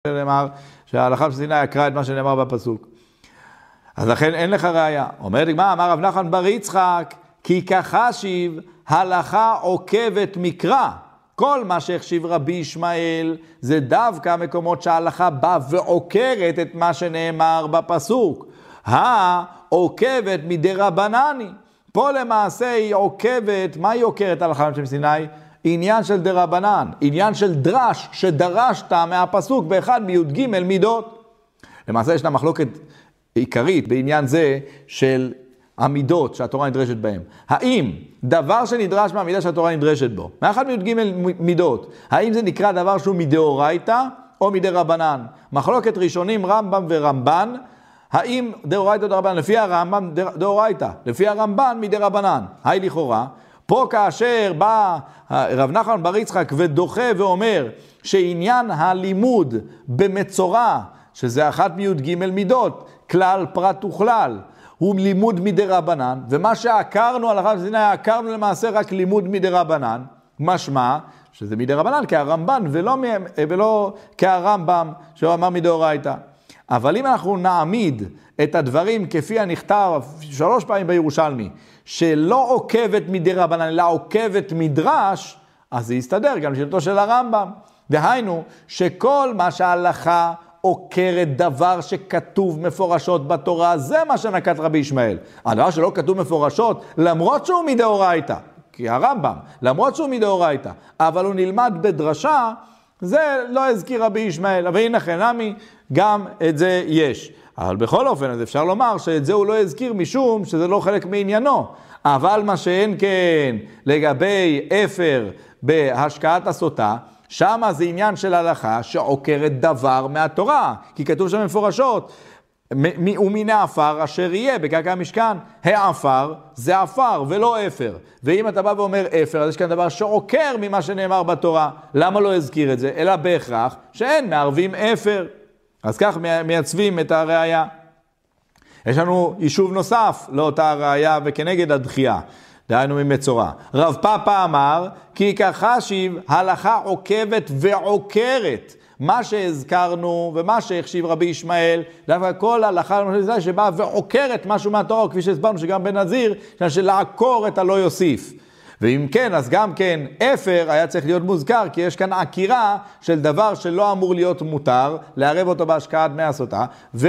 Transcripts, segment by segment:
שנאמר שההלכה של סיני יקרא את מה שנאמר בפסוק. אז לכן אין לך ראיה. אומרת מה אמר רב נחמן בר יצחק, כי כחשיב הלכה עוקבת מקרא. כל מה שהחשיב רבי ישמעאל זה דווקא המקומות שההלכה באה ועוקרת את מה שנאמר בפסוק. העוקבת מדי רבנני. פה למעשה היא עוקבת, מה היא עוקרת הלכה של סיני? עניין של דרבנן, עניין של דרש שדרשת מהפסוק באחד מי"ג מידות. למעשה ישנה מחלוקת עיקרית בעניין זה של המידות שהתורה נדרשת בהם. האם דבר שנדרש מהמידה שהתורה נדרשת בו, מאחד מי"ג מידות, האם זה נקרא דבר שהוא מדאורייתא או מדרבנן? מחלוקת ראשונים רמב"ם ורמב"ן, האם דאורייתא או דרבנן? לפי הרמב"ם דאורייתא, לפי הרמב"ן מדרבנן. היי לכאורה, פה כאשר בא רב נחמן בר יצחק ודוחה ואומר שעניין הלימוד במצורע, שזה אחת מי"ג מידות, כלל פרט וכלל, הוא לימוד מדרבנן, ומה שעקרנו על הלכה סיני, עקרנו למעשה רק לימוד מדרבנן, משמע שזה מדרבנן כהרמב"ן ולא כהרמב"ם שהוא אמר מדאורייתא. אבל אם אנחנו נעמיד את הדברים כפי הנכתב 3 פעמים בירושלמי, שלא עוקבת מדרבנן, אלא עוקבת מדרש, אז זה יסתדר גם לשיטתו של הרמב"ם. דהיינו, שכל מה שההלכה עוקרת דבר שכתוב מפורשות בתורה, זה מה שנקט רבי ישמעאל. הדבר שלא כתוב מפורשות, למרות שהוא מדאורייתא, כי הרמב"ם, למרות שהוא מדאורייתא, אבל הוא נלמד בדרשה, זה לא הזכיר רבי ישמעאל. אבל הנה חינמי, גם את זה יש. אבל בכל אופן, אז אפשר לומר שאת זה הוא לא הזכיר משום שזה לא חלק מעניינו. אבל מה שאין כן לגבי אפר בהשקעת הסוטה, שמה זה עניין של הלכה שעוקרת דבר מהתורה. כי כתוב שם מפורשות, ומן העפר אשר יהיה בקרקע המשכן. העפר זה עפר ולא אפר. ואם אתה בא ואומר אפר, אז יש כאן דבר שעוקר ממה שנאמר בתורה. למה לא הזכיר את זה? אלא בהכרח שאין מערבים אפר. אז כך מייצבים את הראייה. יש לנו יישוב נוסף לאותה הראייה וכנגד הדחייה. דהיינו ממצורע. רב פאפא אמר, כי כחשיב הלכה עוקבת ועוקרת. מה שהזכרנו ומה שהחשיב רבי ישמעאל, דווקא כל הלכה שבאה ועוקרת משהו מהתורה, כפי שהסברנו שגם בנזיר, של לעקור את הלא יוסיף. ואם כן, אז גם כן, אפר היה צריך להיות מוזכר, כי יש כאן עקירה של דבר שלא אמור להיות מותר, לערב אותו בהשקעת דמי הסוטה,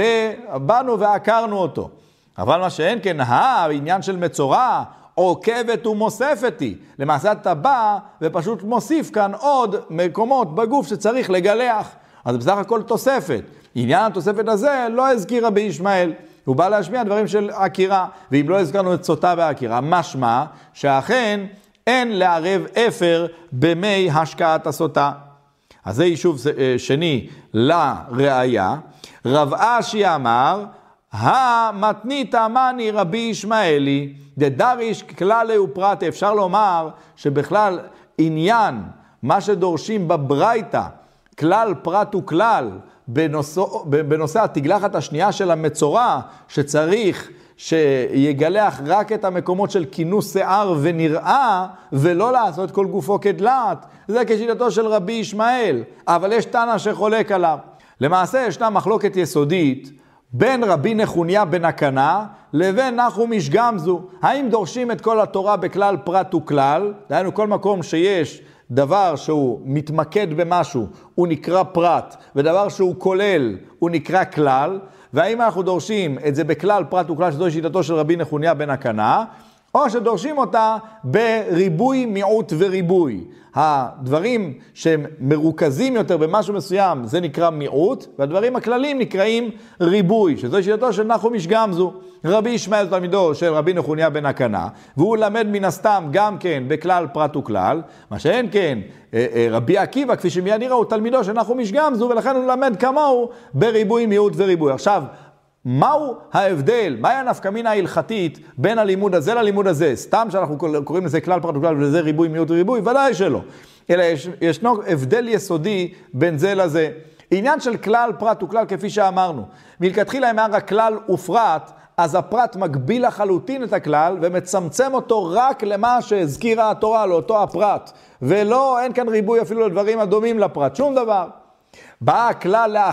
ובאנו ועקרנו אותו. אבל מה שאין כן, העניין של מצורע, עוקבת ומוספת היא. למעשה אתה בא ופשוט מוסיף כאן עוד מקומות בגוף שצריך לגלח. אז בסך הכל תוספת. עניין התוספת הזה לא הזכיר רבי ישמעאל. הוא בא להשמיע דברים של עקירה. ואם לא הזכרנו את סוטה והעקירה, משמע שאכן אין לערב אפר במי השקעת הסוטה. אז זה יישוב שני לראיה. רב אשי אמר, המתנית אמני רבי ישמעאלי, דדריש כללי ופרט. אפשר לומר שבכלל עניין, מה שדורשים בברייתא, כלל פרט וכלל, בנושא התגלחת השנייה של המצורע, שצריך שיגלח רק את המקומות של כינוס שיער ונראה, ולא לעשות כל גופו כדלת. זה כשיטתו של רבי ישמעאל, אבל יש תנא שחולק עליו. למעשה ישנה מחלוקת יסודית, בין רבי נחוניה בן הקנה לבין נחום איש גמזו. האם דורשים את כל התורה בכלל פרט וכלל? דהיינו כל מקום שיש דבר שהוא מתמקד במשהו, הוא נקרא פרט, ודבר שהוא כולל, הוא נקרא כלל. והאם אנחנו דורשים את זה בכלל פרט וכלל, שזו שיטתו של רבי נחוניה בן הקנה, או שדורשים אותה בריבוי, מיעוט וריבוי. הדברים שהם מרוכזים יותר במשהו מסוים, זה נקרא מיעוט, והדברים הכלליים נקראים ריבוי, שזו שיטתו של נחום איש גמזו. רבי ישמעאל תלמידו של רבי נחוניה בן הקנה, והוא למד מן הסתם גם כן בכלל פרט וכלל, מה שאין כן רבי עקיבא, כפי שמיד נראה, הוא תלמידו של נחום איש גמזו, ולכן הוא למד כמוהו בריבוי, מיעוט וריבוי. עכשיו, מהו ההבדל, מהי הנפקא מינה ההלכתית בין הלימוד הזה ללימוד הזה? סתם שאנחנו קוראים לזה כלל פרט וכלל ולזה ריבוי, מיעוט וריבוי? ודאי שלא. אלא ישנו הבדל יסודי בין זה לזה. עניין של כלל פרט וכלל כפי שאמרנו. מלכתחילה אם היה רק כלל ופרט, אז הפרט מגביל לחלוטין את הכלל ומצמצם אותו רק למה שהזכירה התורה לאותו הפרט. ולא, אין כאן ריבוי אפילו לדברים הדומים לפרט, שום דבר. בא הכלל